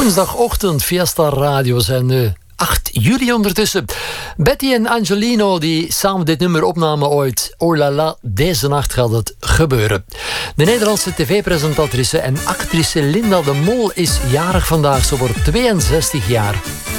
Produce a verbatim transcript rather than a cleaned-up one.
Woensdagochtend, Fiesta Radio, zijn nu acht juli ondertussen. Betty en Angelino die samen dit nummer opnamen ooit. Oh la la, deze nacht gaat het gebeuren. De Nederlandse tv-presentatrice en actrice Linda de Mol is jarig vandaag. Ze wordt tweeënzestig jaar.